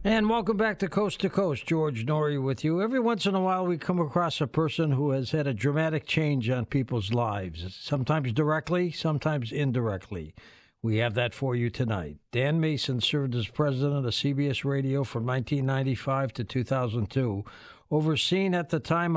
And welcome back to Coast. George Norrie with you. Every once in a while, we come across a person who has had a dramatic change on people's lives, sometimes directly, sometimes indirectly. We have that for you tonight. Dan Mason served as president of CBS Radio from 1995 to 2002, overseeing at the time